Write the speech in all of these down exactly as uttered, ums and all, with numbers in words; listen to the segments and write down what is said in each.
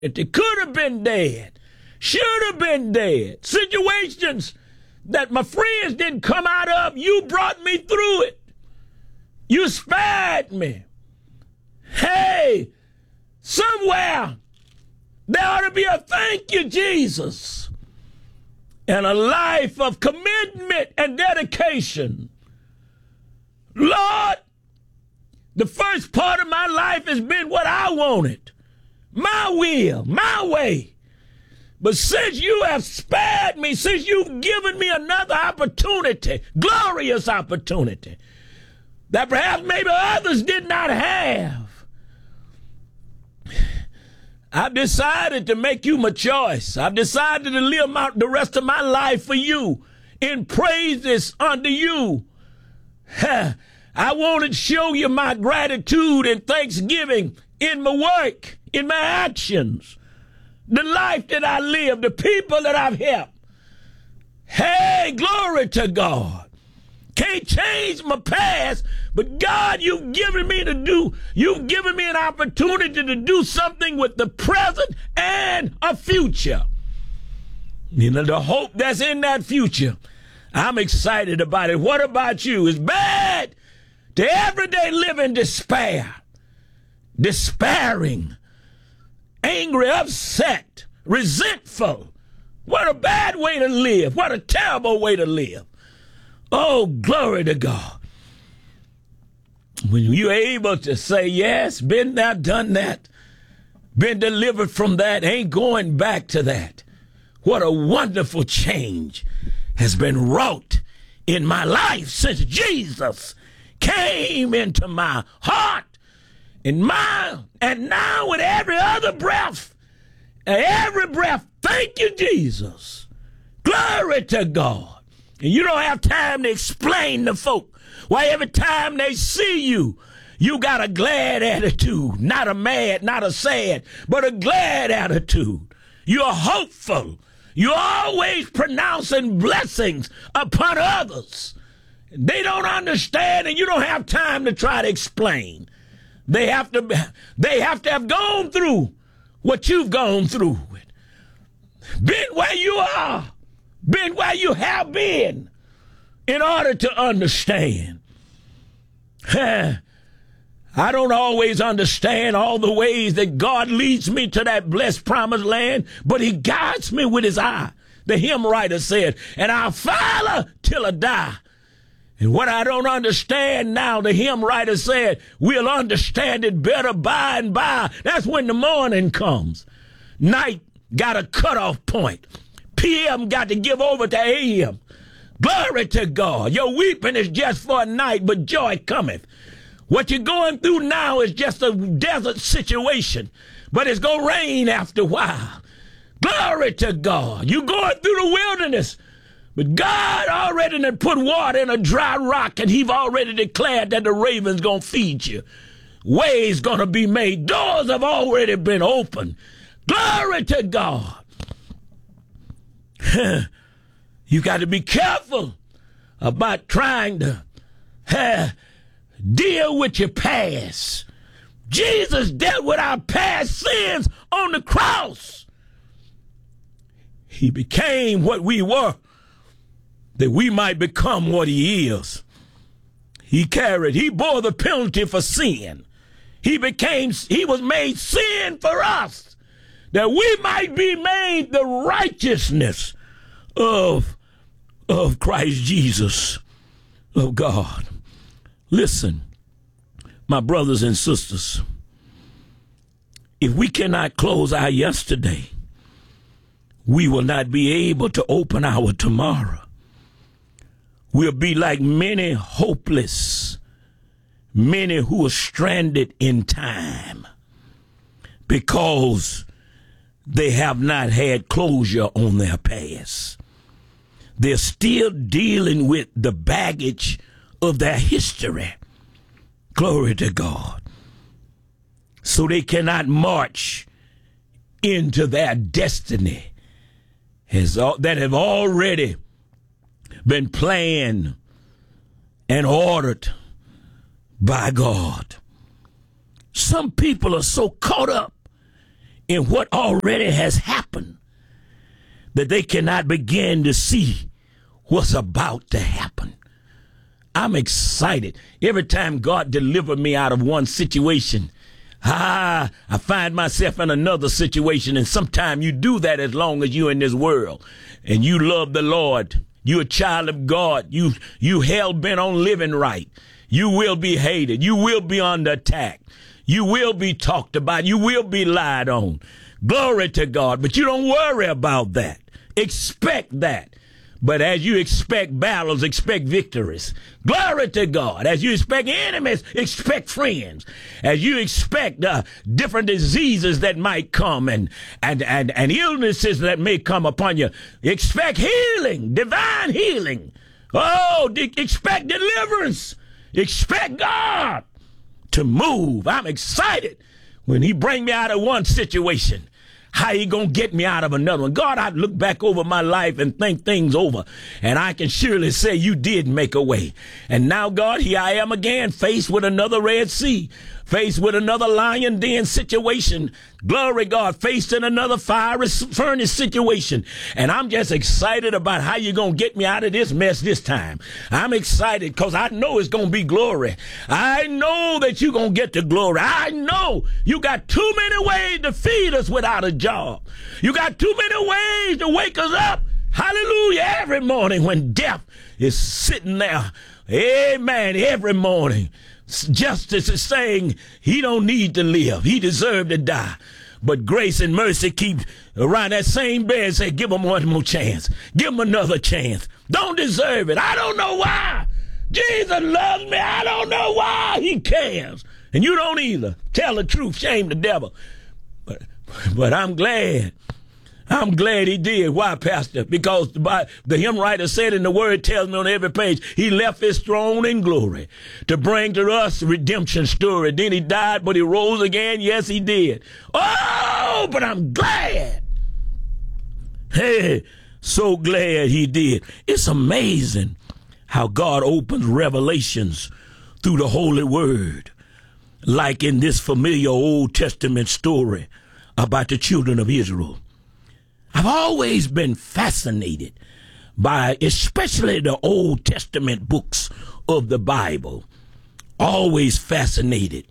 It could have been dead. Should have been dead. Situations that my friends didn't come out of, you brought me through it. You spared me. Hey, somewhere there ought to be a thank you, Jesus, and a life of commitment and dedication. Lord, the first part of my life has been what I wanted, my will, my way. But since you have spared me, since you've given me another opportunity, glorious opportunity, that perhaps maybe others did not have, I've decided to make you my choice. I've decided to live out the rest of my life for you in praises unto you. I want to show you my gratitude and thanksgiving in my work, in my actions, the life that I live, the people that I've helped. Hey, glory to God. Can't change my past, but God, you've given me to do, you've given me an opportunity to do something with the present and a future. You know, the hope that's in that future, I'm excited about it. What about you? It's bad to everyday live in despair, despairing, angry, upset, resentful. What a bad way to live. What a terrible way to live. Oh, glory to God. When you're able to say, yes, been there, done that, been delivered from that, ain't going back to that. What a wonderful change has been wrought in my life since Jesus came into my heart and mind. And now with every other breath, every breath, thank you, Jesus. Glory to God. And you don't have time to explain to folk why every time they see you, you got a glad attitude, not a mad, not a sad, but a glad attitude. You're hopeful. You're always pronouncing blessings upon others. They don't understand, and you don't have time to try to explain. They have to, they have to have gone through what you've gone through. Been where you are. Been where you have been in order to understand. I don't always understand all the ways that God leads me to that blessed promised land, but he guides me with his eye. The hymn writer said, and I'll follow till I die. And what I don't understand now, the hymn writer said, we'll understand it better by and by. That's when the morning comes. Night got a cutoff point. P M got to give over to A M. Glory to God. Your weeping is just for a night, but joy cometh. What you're going through now is just a desert situation, but it's going to rain after a while. Glory to God. You're going through the wilderness, but God already done put water in a dry rock, and he's already declared that the raven's going to feed you. Ways going to be made. Doors have already been opened. Glory to God. You got to be careful about trying to uh, deal with your past. Jesus dealt with our past sins on the cross. He became what we were, that we might become what he is. He carried, he bore the penalty for sin. He became, he was made sin for us, that we might be made the righteousness of, of Christ Jesus, of God. Listen, my brothers and sisters, if we cannot close our yesterday, we will not be able to open our tomorrow. We'll be like many hopeless, many who are stranded in time because they have not had closure on their past. They're still dealing with the baggage of their history. Glory to God. So they cannot march into their destiny has, that have already been planned and ordered by God. Some people are so caught up in what already has happened that they cannot begin to see what's about to happen. I'm excited. Every time God delivered me out of one situation, ah, I find myself in another situation. And sometimes you do that as long as you're in this world and you love the Lord. You're a child of God. You, you hell bent on living right. You will be hated. You will be under attack. You will be talked about. You will be lied on. Glory to God. But you don't worry about that. Expect that. But as you expect battles, expect victories. Glory to God. As you expect enemies, expect friends. As you expect uh, different diseases that might come and, and, and, and illnesses that may come upon you, expect healing, divine healing. Oh, de- expect deliverance. Expect God to move. I'm excited when he bring me out of one situation. How you gonna get me out of another one? God, I look back over my life and think things over, and I can surely say you did make a way. And now, God, here I am again, faced with another Red Sea, faced with another lion den situation. Glory, God, faced in another fiery furnace situation. And I'm just excited about how you're gonna get me out of this mess this time. I'm excited because I know it's gonna be glory. I know that you're gonna get the glory. I know you got too many ways to feed us without a job. You got too many ways to wake us up. Hallelujah. Every morning when death is sitting there. Amen. Every morning. Justice is saying he don't need to live. He deserved to die. But grace and mercy keep around that same bed and say, give him one more chance. Give him another chance. Don't deserve it. I don't know why. Jesus loves me. I don't know why. He cares. And you don't either. Tell the truth. Shame the devil. But, but I'm glad. I'm glad he did. Why, Pastor? Because the, the hymn writer said, and the word tells me on every page, he left his throne in glory to bring to us redemption story. Then he died, but he rose again. Yes, he did. Oh, but I'm glad. Hey, so glad he did. It's amazing how God opens revelations through the Holy Word, like in this familiar Old Testament story about the children of Israel. I've always been fascinated by especially the Old Testament books of the Bible. Always fascinated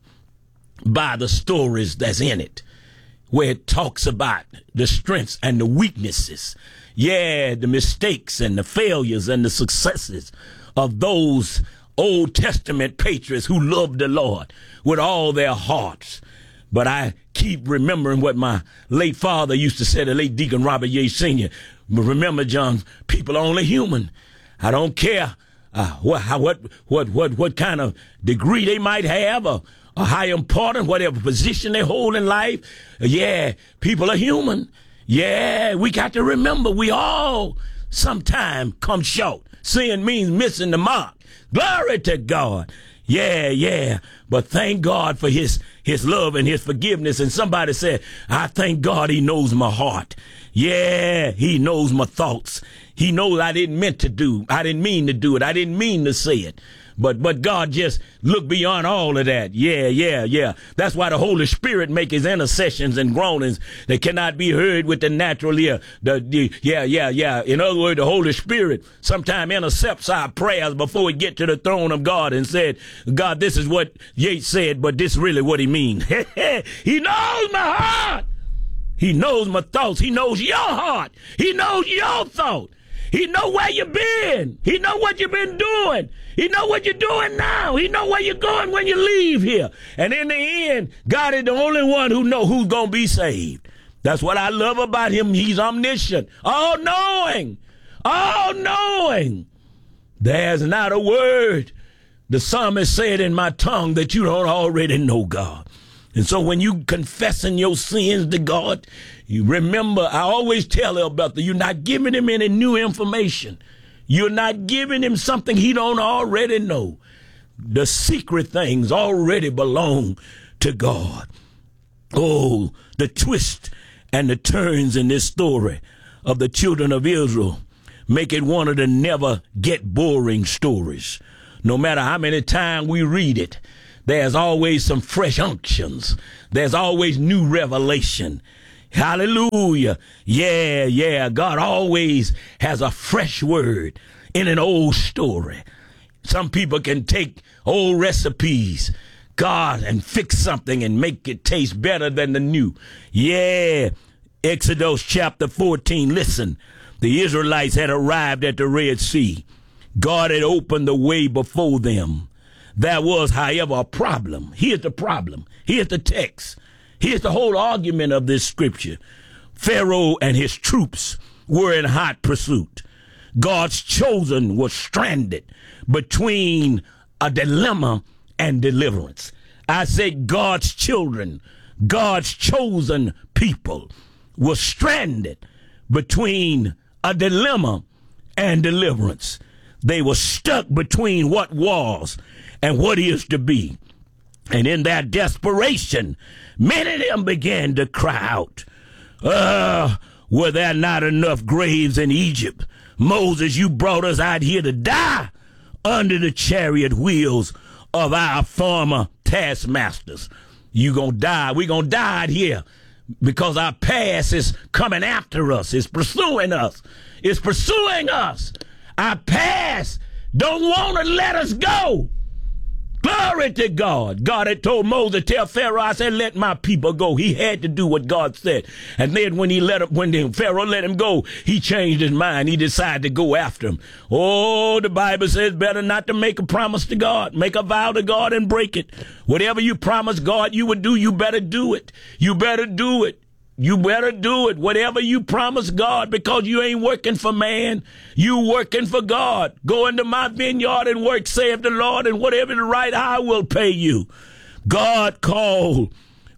by the stories that's in it, where it talks about the strengths and the weaknesses. Yeah, the mistakes and the failures and the successes of those Old Testament patriots who loved the Lord with all their hearts. But I keep remembering what my late father used to say, the late Deacon Robert Yates Senior Remember, John, people are only human. I don't care uh, what, how, what, what, what, what kind of degree they might have or, or how important, whatever position they hold in life. Yeah, people are human. Yeah, we got to remember we all sometime come short. Sin means missing the mark. Glory to God. Yeah, yeah. But thank God for his his love and his forgiveness. And somebody said, I thank God he knows my heart. Yeah, he knows my thoughts. He knows I didn't meant to do. I didn't mean to do it. I didn't mean to say it. But but God just looked beyond all of that. Yeah, yeah, yeah. That's why the Holy Spirit make his intercessions and groanings that cannot be heard with the natural ear. The, the yeah, yeah, yeah. In other words, the Holy Spirit sometimes intercepts our prayers before we get to the throne of God and said, God, this is what Yates said, but this is really what he means. He knows my heart. He knows my thoughts. He knows your heart. He knows your thought. He know where you've been. He know what you've been doing. He know what you're doing now. He know where you're going when you leave here. And in the end, God is the only one who know who's going to be saved. That's what I love about him. He's omniscient, all-knowing, all-knowing. There's not a word, the psalmist said, in my tongue that you don't already know, God. And so when you confessing your sins to God, you remember, I always tell Elbethel, you're not giving him any new information. You're not giving him something he don't already know. The secret things already belong to God. Oh, the twist and the turns in this story of the children of Israel make it one of the never get boring stories. No matter how many times we read it, there's always some fresh unctions. There's always new revelation. Hallelujah. Yeah, yeah. God always has a fresh word in an old story. Some people can take old recipes, God, and fix something and make it taste better than the new. Yeah. Exodus chapter fourteen. Listen, the Israelites had arrived at the Red Sea. God had opened the way before them. There was, however, a problem. Here's the problem. Here's the text. Here's the whole argument of this scripture. Pharaoh and his troops were in hot pursuit. God's chosen was stranded between a dilemma and deliverance. I say God's children, God's chosen people were stranded between a dilemma and deliverance. They were stuck between what was and what is to be. And in their desperation, many of them began to cry out, uh, were there not enough graves in Egypt? Moses, you brought us out here to die under the chariot wheels of our former taskmasters. You gonna die. We gonna die out here because our past is coming after us. It's pursuing us. It's pursuing us. Our past don't want to let us go. Glory to God. God had told Moses, tell Pharaoh, I said, let my people go. He had to do what God said. And then when he let him, when the Pharaoh let him go, he changed his mind. He decided to go after him. Oh, the Bible says better not to make a promise to God. Make a vow to God and break it. Whatever you promise God you would do, you better do it. You better do it. You better do it. Whatever you promise God, because you ain't working for man. You working for God. Go into my vineyard and work, saith the Lord, and whatever the right, I will pay you. God called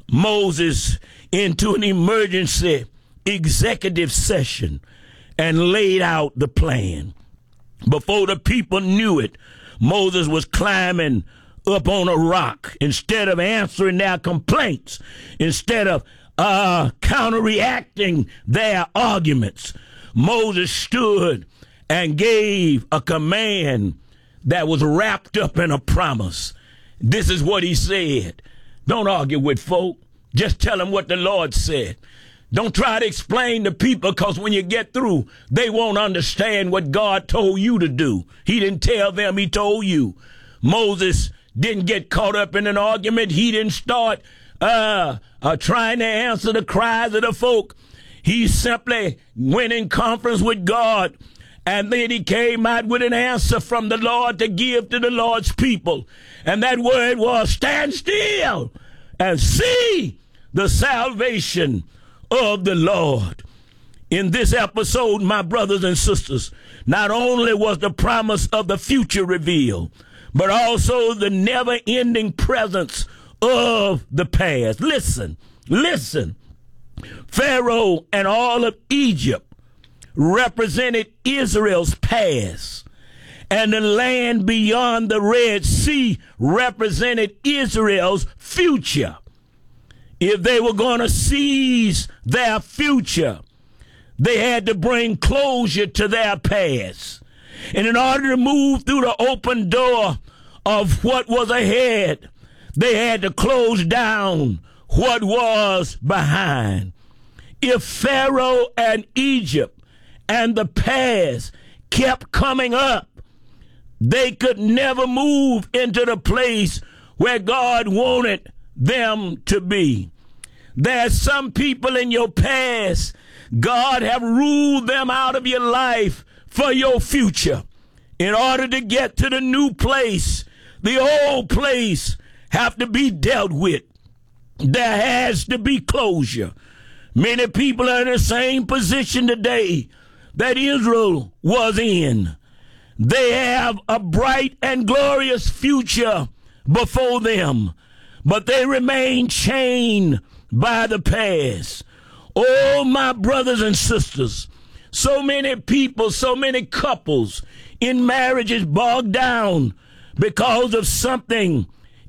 Moses into an emergency executive session and laid out the plan. Before the people knew it, Moses was climbing up on a rock. Instead of answering their complaints, instead of Uh, counter-reacting their arguments, Moses stood and gave a command that was wrapped up in a promise. This is what he said. Don't argue with folk. Just tell them what the Lord said. Don't try to explain to people, because when you get through, they won't understand what God told you to do. He didn't tell them, he told you. Moses didn't get caught up in an argument. He didn't start Uh, uh, trying to answer the cries of the folk. He simply went in conference with God, and then he came out with an answer from the Lord to give to the Lord's people. And that word was, stand still and see the salvation of the Lord. In this episode, my brothers and sisters, not only was the promise of the future revealed, but also the never-ending presence of the past. Listen, listen. Pharaoh and all of Egypt represented Israel's past, and the land beyond the Red Sea represented Israel's future. If they were going to seize their future, they had to bring closure to their past. And in order to move through the open door of what was ahead, they had to close down what was behind. If Pharaoh and Egypt and the past kept coming up, they could never move into the place where God wanted them to be. There's some people in your past, God have ruled them out of your life for your future. In order to get to the new place, the old place have to be dealt with. There has to be closure. Many people are in the same position today that Israel was in. They have a bright and glorious future before them, but they remain chained by the past. Oh, my brothers and sisters, so many people, so many couples in marriages bogged down because of something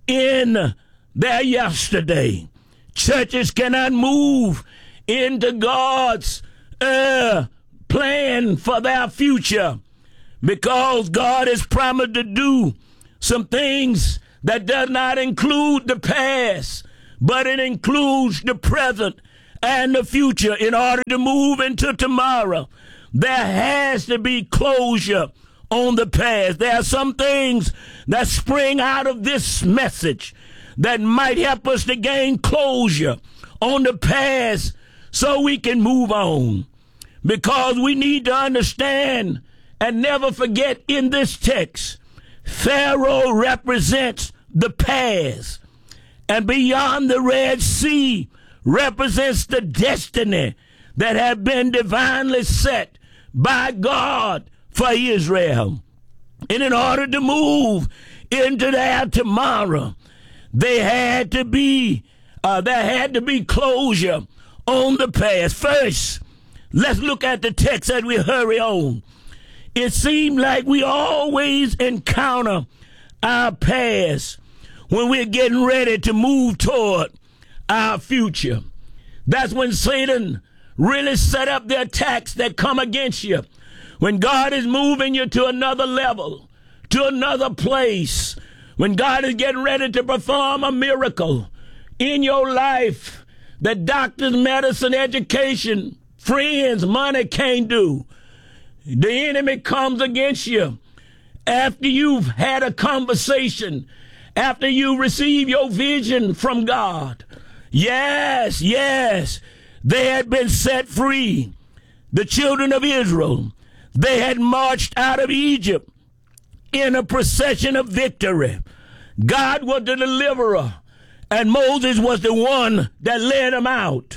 in their yesterday. Churches cannot move into God's uh, plan for their future because God has promised to do some things that does not include the past, but it includes the present and the future, in order to move into tomorrow, there has to be closure on the past. There are some things that spring out of this message that might help us to gain closure on the past so we can move on. Because we need to understand and never forget, in this text, Pharaoh represents the past, and beyond the Red Sea represents the destiny that had been divinely set by God for Israel. And in order to move into their tomorrow, they had to be, uh, there had to be closure on the past. First, let's look at the text as we hurry on. It seemed like we always encounter our past when we're getting ready to move toward our future. That's when Satan really set up the attacks that come against you. When God is moving you to another level, to another place, when God is getting ready to perform a miracle in your life that doctors, medicine, education, friends, money can't do, the enemy comes against you after you've had a conversation, after you receive your vision from God. Yes, yes, they had been set free. The children of Israel, they had marched out of Egypt in a procession of victory. God was the deliverer, and Moses was the one that led them out.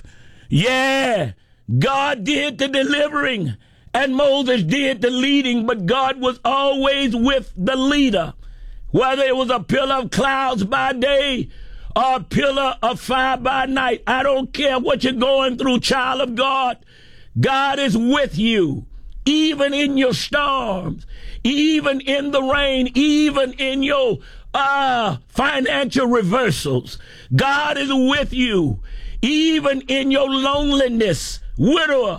Yeah, God did the delivering, and Moses did the leading, but God was always with the leader. Whether it was a pillar of clouds by day or a pillar of fire by night, I don't care what you're going through, child of God. God is with you, even in your storms, even in the rain, even in your uh, financial reversals. God is with you, even in your loneliness, widower.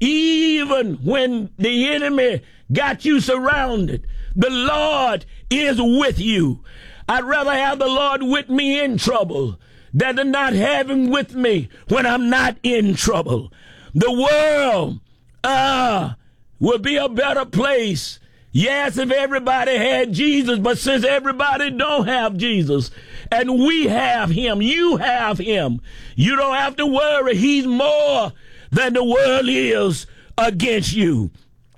Even when the enemy got you surrounded, the Lord is with you. I'd rather have the Lord with me in trouble than to not have him with me when I'm not in trouble. The world uh, would be a better place, yes, if everybody had Jesus, but since everybody don't have Jesus, and we have him, you have him, you don't have to worry. He's more than the world is against you.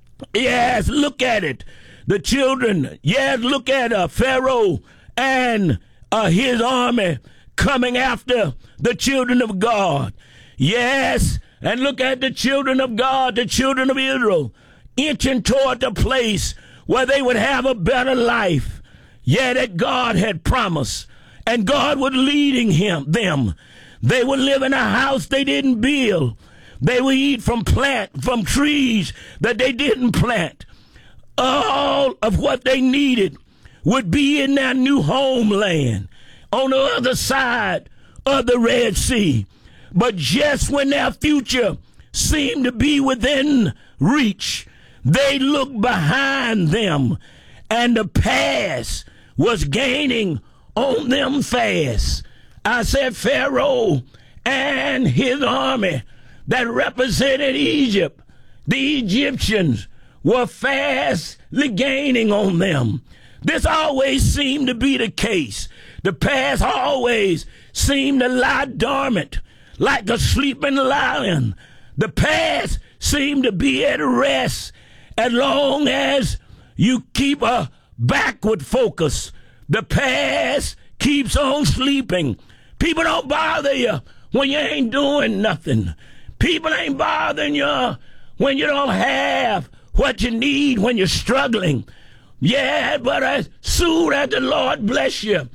Yes, look at it. The children, yes, look at uh, Pharaoh and uh, his army coming after the children of God. Yes, and look at the children of God, the children of Israel, inching toward the place where they would have a better life. Yeah, that God had promised, and God was leading him, them. They would live in a house they didn't build. They would eat from plant, from trees that they didn't plant. All of what they needed would be in their new homeland on the other side of the Red Sea. But just when their future seemed to be within reach, they looked behind them, and the past was gaining on them fast. I said Pharaoh and his army that represented Egypt, the Egyptians, were fastly gaining on them. This always seemed to be the case. The past always seemed to lie dormant like a sleeping lion. The past seemed to be at rest as long as you keep a backward focus. The past keeps on sleeping. People don't bother you when you ain't doing nothing. People ain't bothering you when you don't have what you need, when you're struggling. Yeah, but as soon as the Lord bless you,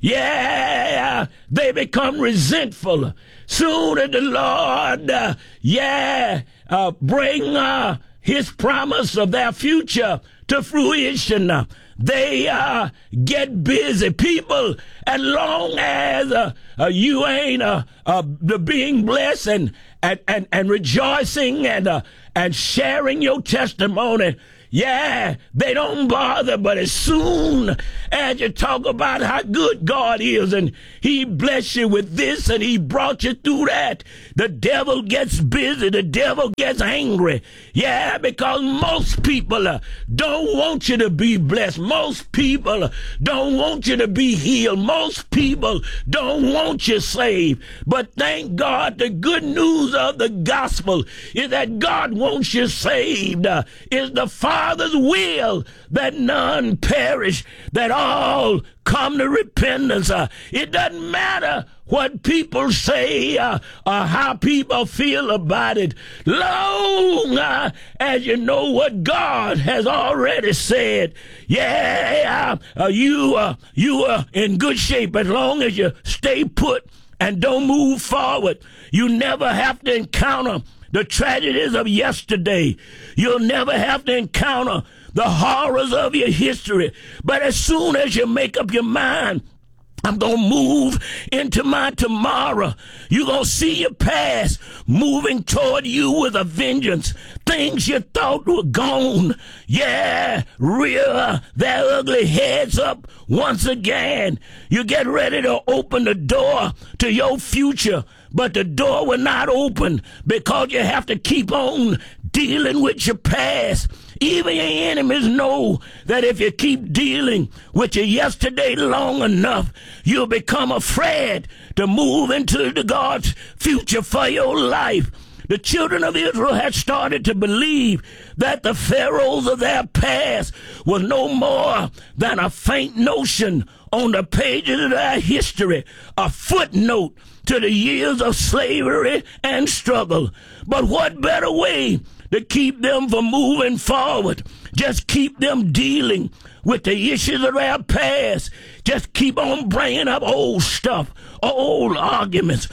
yeah, they become resentful. Soon as the Lord, uh, yeah, uh, bring uh, his promise of their future to fruition, uh, they uh, get busy. People, as long as uh, uh, you ain't uh, uh, being blessed and, and, and, and rejoicing and, uh, and sharing your testimony, yeah, they don't bother. But as soon as you talk about how good God is and he blessed you with this and he brought you through that, the devil gets busy. The devil gets angry. Yeah, because most people uh, don't want you to be blessed. Most people uh, don't want you to be healed. Most people don't want you saved. But thank God, the good news of the gospel is that God wants you saved. Uh, is the Father's will that none perish, that all come to repentance. Uh, it doesn't matter what people say uh, or how people feel about it, long uh, as you know what God has already said. Yeah, uh, you uh, you are in good shape as long as you stay put and don't move forward. You never have to encounter the tragedies of yesterday. You'll never have to encounter the horrors of your history. But as soon as you make up your mind, I'm going to move into my tomorrow, you're going to see your past moving toward you with a vengeance. Things you thought were gone, yeah, rear their ugly heads up once again. You get ready to open the door to your future, but the door will not open because you have to keep on dealing with your past. Even your enemies know that if you keep dealing with your yesterday long enough, you'll become afraid to move into the God's future for your life. The children of Israel had started to believe that the pharaohs of their past was no more than a faint notion on the pages of their history, a footnote to the years of slavery and struggle. But what better way to keep them from moving forward? Just keep them dealing with the issues of their past. Just keep on bringing up old stuff, old arguments,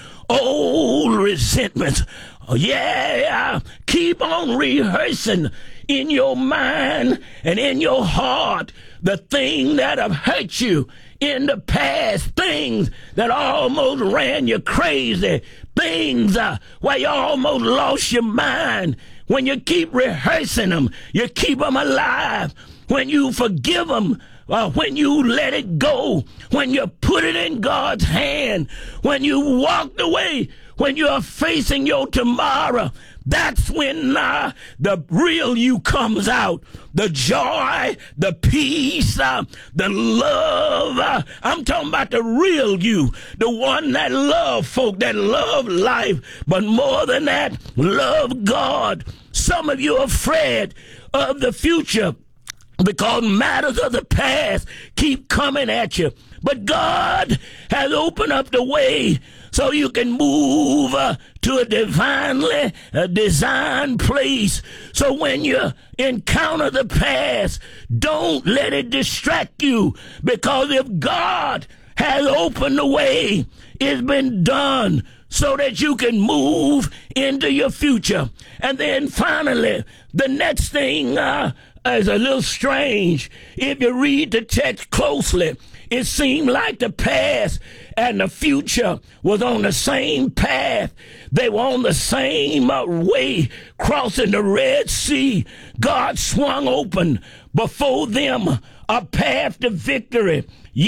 old resentments. Oh, yeah, keep on rehearsing in your mind and in your heart the thing that have hurt you in the past, things that almost ran you crazy, things uh, where you almost lost your mind. When you keep rehearsing them, you keep them alive. When you forgive them, uh, when you let it go, when you put it in God's hand, when you walked away, when you are facing your tomorrow, that's when uh, the real you comes out. The joy, the peace, uh, the love. Uh, I'm talking about the real you, the one that love folk, that love life, but more than that, love God. Some of you are afraid of the future because matters of the past keep coming at you. But God has opened up the way so you can move uh, to a divinely uh, designed place. So when you encounter the past, don't let it distract you, because if God has opened the way, it's been done so that you can move into your future. And then finally, the next thing uh, is a little strange. If you read the text closely, it seemed like the past and the future was on the same path. They were on the same uh, way, crossing the Red Sea. God swung open before them a path to victory.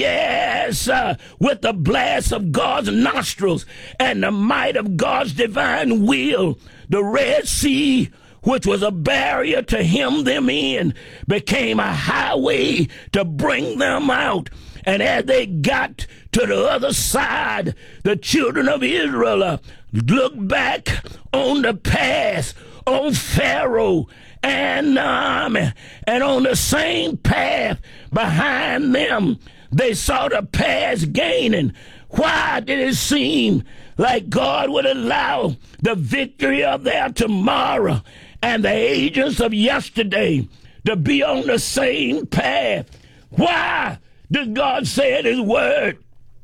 Yes, uh, with the blast of God's nostrils and the might of God's divine will, the Red Sea, which was a barrier to hem them in, became a highway to bring them out. And as they got to the other side, the children of Israel uh, looked back on the past, on Pharaoh and the army, and on the same path behind them, they saw the past gaining. Why did it seem like God would allow the victory of their tomorrow and the agents of yesterday to be on the same path? Why does God say in His Word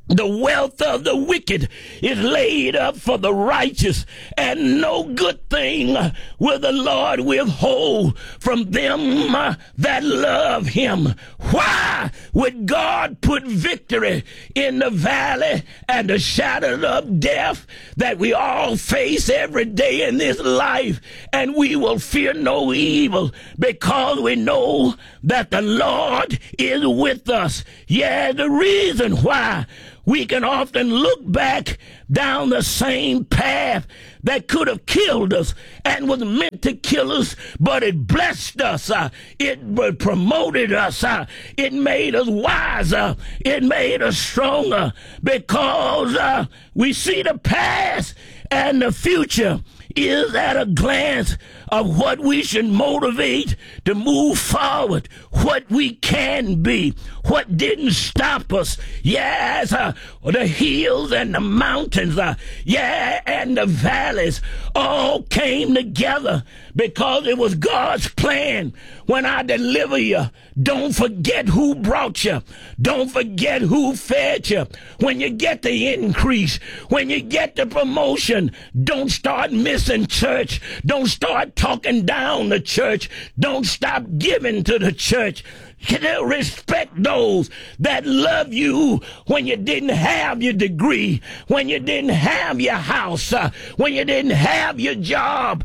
The wealth of the wicked is laid up for the righteous, and no good thing will the Lord withhold from them uh, that love him. Why would God put victory in the valley and the shadow of death that we all face every day in this life, and we will fear no evil because we know that the Lord is with us? Yeah, the reason why we can often look back down the same path that could have killed us and was meant to kill us, but it blessed us. Uh, it promoted us. Uh, it made us wiser. It made us stronger because uh, we see the past and the future is at a glance of what we should motivate to move forward, what we can be, what didn't stop us. Yes, uh, the hills and the mountains, uh, yeah, and the valleys all came together because it was God's plan. When I deliver you, don't forget who brought you. Don't forget who fed you. When you get the increase, when you get the promotion, don't start missing church. Don't start talking down the church. Don't stop giving to the church. Respect those that love you when you didn't have your degree, when you didn't have your house, uh, when you didn't have your job.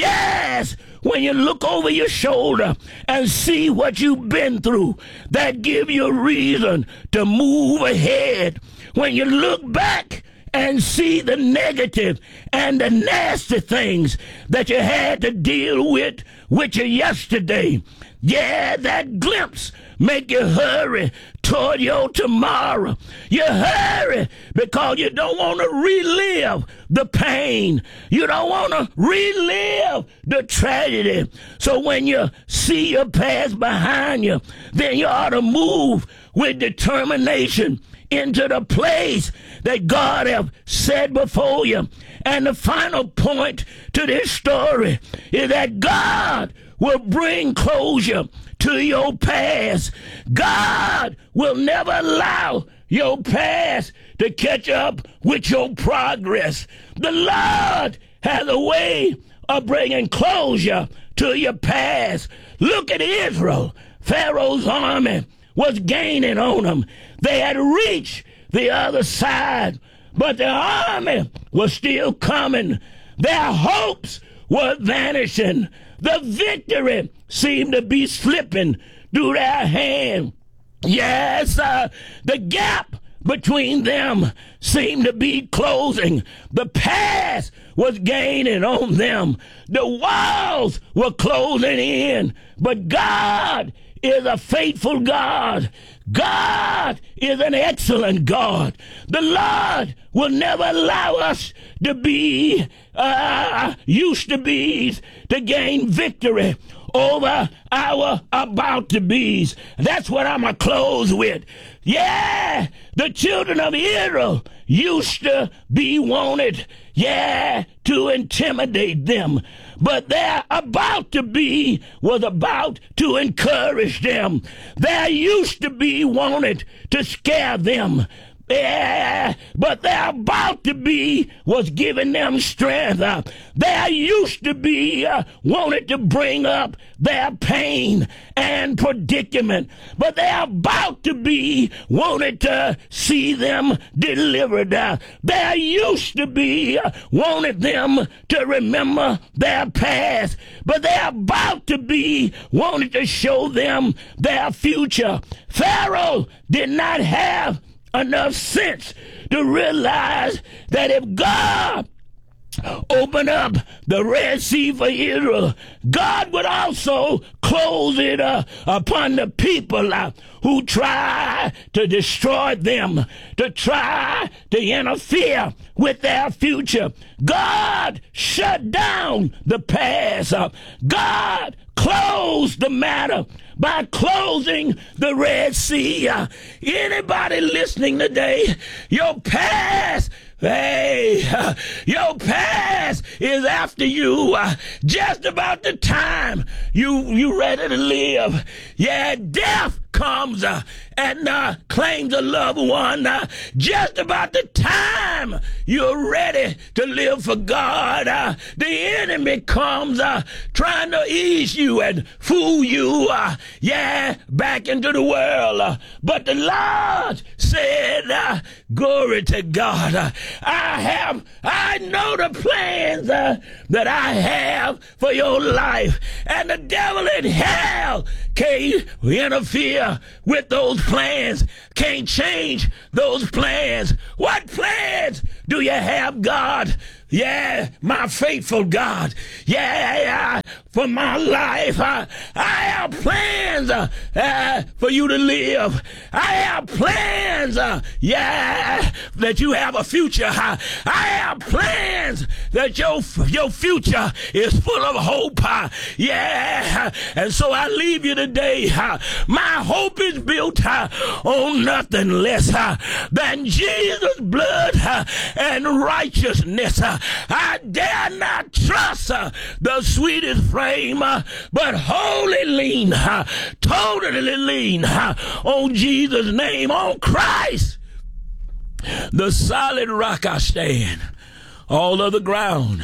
Yes, when you look over your shoulder and see what you've been through, that give you a reason to move ahead. When you look back and see the negative and the nasty things that you had to deal with with you yesterday, yeah, that glimpse make you hurry toward your tomorrow. You hurry because you don't want to relive the pain. You don't want to relive the tragedy. So when you see your past behind you, then you ought to move with determination into the place that God have set before you. And the final point to this story is that God will bring closure to your past. God will never allow your past to catch up with your progress. The Lord has a way of bringing closure to your past. Look at Israel. Pharaoh's army was gaining on them. They had reached the other side, but the army was still coming. Their hopes were vanishing. The victory seemed to be slipping through their hand. Yes, uh, the gap between them seemed to be closing. The past was gaining on them. The walls were closing in. But God is a faithful God. God is an excellent God. The Lord will never allow us to be uh, used to be's to gain victory over our about to be's. That's what I'm going to close with. Yeah, the children of Israel used to be wanted, yeah, to intimidate them. But their about to be was about to encourage them. There used to be wanted to scare them. Yeah, but their about to be was giving them strength. Uh, there used to be uh, wanted to bring up their pain and predicament, but their about to be wanted to see them delivered. Uh, there used to be uh, wanted them to remember their past, but their about to be wanted to show them their future. Pharaoh did not have enough sense to realize that if God opened up the Red Sea for Israel, God would also close it uh, upon the people uh, who try to destroy them, to try to interfere with their future. God shut down the past. Uh, God closed the matter by closing the Red Sea. Uh, anybody listening today, your past, hey, uh, your past is after you uh, just about the time you you ready to live. Yeah, death comes uh, and uh, claims a loved one, uh, just about the time you're ready to live for God, uh, the enemy comes uh, trying to ease you and fool you, uh, yeah, back into the world. Uh, but the Lord said, uh, glory to God, uh, I have, I know the plans uh, that I have for your life, and the devil in hell can't interfere with those plans, can't change those plans. What plans do you have, God? Yeah, my faithful God. Yeah, for my life. I, I have plans uh, uh, for you to live. I have plans, uh, yeah, that you have a future. I, I have plans that your, your future is full of hope. Uh, yeah, and so I leave you today. Uh, my hope is built uh, on nothing less uh, than Jesus' blood uh, and righteousness. Uh, I dare not trust uh, the sweetest frame, uh, but wholly lean, uh, totally lean uh, on Jesus' name, on Christ, the solid rock I stand. All of the ground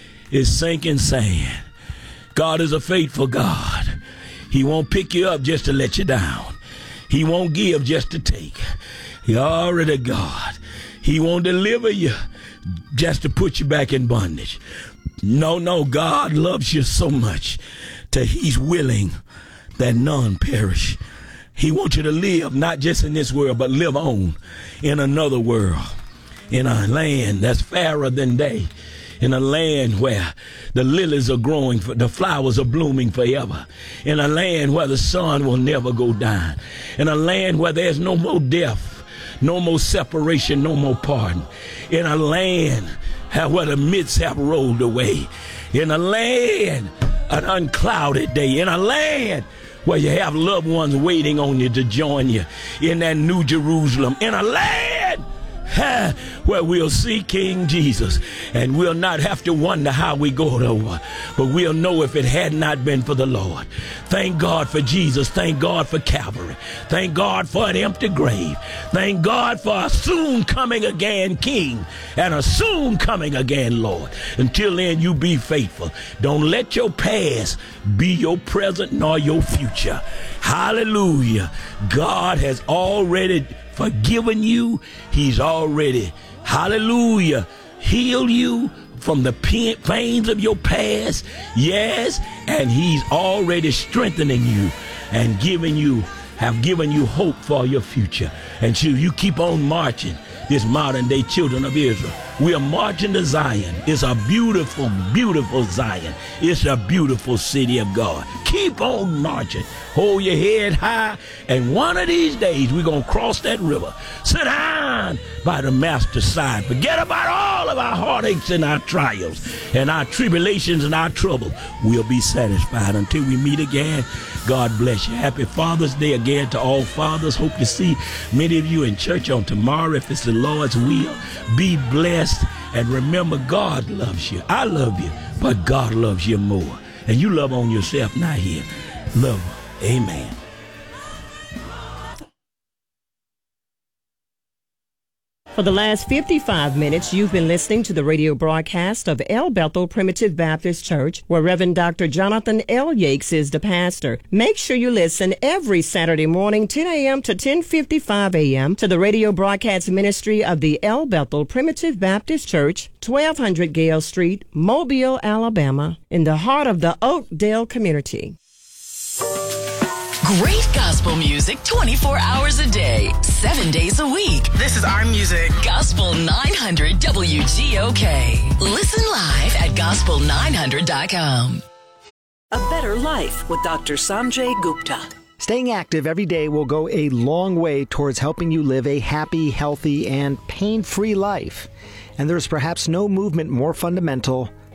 is sinking sand. God is a faithful God. He won't pick you up just to let you down. He won't give just to take. He already God. He won't deliver you just to put you back in bondage. No, no, God loves you so much that he's willing that none perish. He wants you to live not just in this world, but live on in another world, in a land that's fairer than day, in a land where the lilies are growing, the flowers are blooming forever, in a land where the sun will never go down, in a land where there's no more death, no more separation, no more pardon. In a land where the mists have rolled away. In a land, an unclouded day. In a land where you have loved ones waiting on you to join you in that New Jerusalem. In a land where we'll see King Jesus and we'll not have to wonder how we go over, but we'll know if it had not been for the Lord. Thank God for Jesus. Thank God for Calvary. Thank God for an empty grave. Thank God for a soon coming again King and a soon coming again Lord. Until then, you be faithful. Don't let your past be your present nor your future. Hallelujah. God has already forgiven you. He's already, hallelujah, healed you from the pains of your past. Yes, and he's already strengthening you and giving you, have given you hope for your future. And so you keep on marching, this modern day children of Israel. We are marching to Zion. It's a beautiful, beautiful Zion. It's a beautiful city of God. Keep on marching. Hold your head high, and one of these days we're going to cross that river. Sit down by the master's side. Forget about all of our heartaches and our trials and our tribulations and our trouble. We'll be satisfied until we meet again. God bless you. Happy Father's Day again to all fathers. Hope to see many of you in church on tomorrow if it's the Lord's will. Be blessed. And remember, God loves you. I love you, but God loves you more. And you love on yourself now here. Love. Amen. For the last fifty-five minutes, you've been listening to the radio broadcast of El Bethel Primitive Baptist Church, where Reverend Doctor Jonathan L. Yakes is the pastor. Make sure you listen every Saturday morning, ten a.m. to ten fifty-five a.m. to the radio broadcast ministry of the El Bethel Primitive Baptist Church, twelve hundred Gale Street, Mobile, Alabama, in the heart of the Oakdale community. Great gospel music twenty-four hours a day, seven days a week. This is our music. Gospel nine hundred W G O K. Listen live at gospel nine hundred dot com. A Better Life with Doctor Sanjay Gupta. Staying active every day will go a long way towards helping you live a happy, healthy, and pain-free life. And there's perhaps no movement more fundamental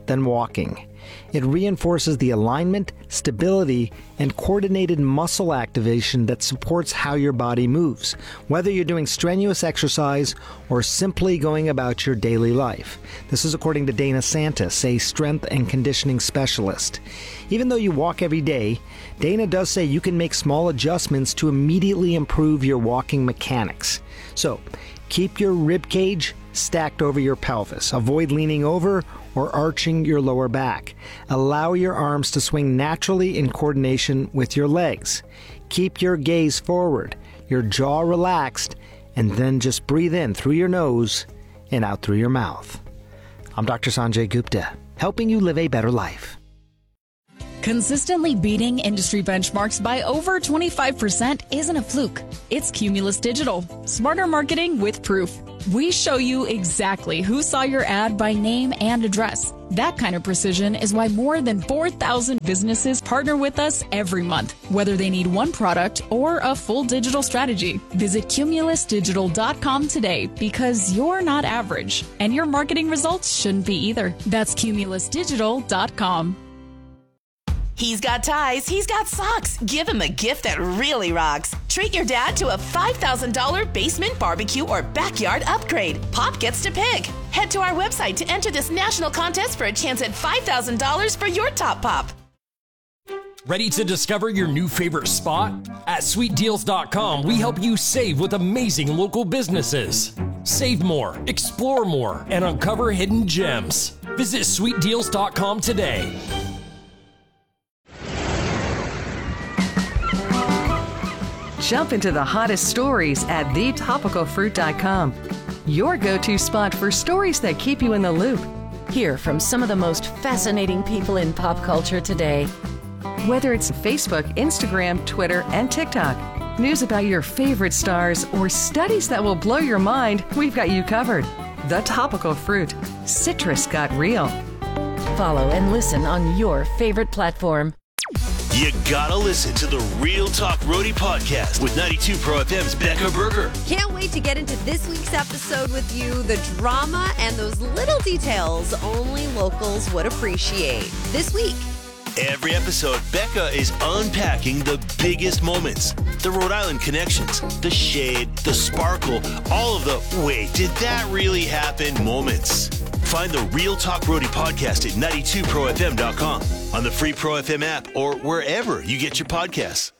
than walking. It reinforces the alignment, stability, and coordinated muscle activation that supports how your body moves, whether you're doing strenuous exercise or simply going about your daily life. This is according to Dana Santis, a strength and conditioning specialist. Even though you walk every day, Dana does say you can make small adjustments to immediately improve your walking mechanics. So, keep your rib cage stacked over your pelvis. Avoid leaning over or arching your lower back. Allow your arms to swing naturally in coordination with your legs. Keep your gaze forward, your jaw relaxed, and then just breathe in through your nose and out through your mouth. I'm Doctor Sanjay Gupta, helping you live a better life. Consistently beating industry benchmarks by over twenty-five percent isn't a fluke. It's Cumulus Digital. Smarter marketing with proof. We show you exactly who saw your ad by name and address. That kind of precision is why more than four thousand businesses partner with us every month, whether they need one product or a full digital strategy. Visit cumulus digital dot com today because you're not average, and your marketing results shouldn't be either. That's cumulus digital dot com. He's got ties, he's got socks. Give him a gift that really rocks. Treat your dad to a five thousand dollars basement barbecue or backyard upgrade. Pop gets to pick. Head to our website to enter this national contest for a chance at five thousand dollars for your top pop. Ready to discover your new favorite spot? At sweet deals dot com, we help you save with amazing local businesses. Save more, explore more, and uncover hidden gems. Visit sweet deals dot com today. Jump into the hottest stories at the topical fruit dot com. Your go-to spot for stories that keep you in the loop. Hear from some of the most fascinating people in pop culture today. Whether it's Facebook, Instagram, Twitter, and TikTok, news about your favorite stars, or studies that will blow your mind, we've got you covered. The Topical Fruit. Citrus got real. Follow and listen on your favorite platform. You gotta listen to the Real Talk Roadie podcast with ninety-two Pro F M's Becca Berger. Can't wait to get into this week's episode with you. The drama and those little details only locals would appreciate. This week. Every episode, Becca is unpacking the biggest moments. The Rhode Island connections, the shade, the sparkle, all of the wait, did that really happen moments. Find the Real Talk Roadie podcast at ninety-two pro f m dot com, on the free Pro F M app, or wherever you get your podcasts.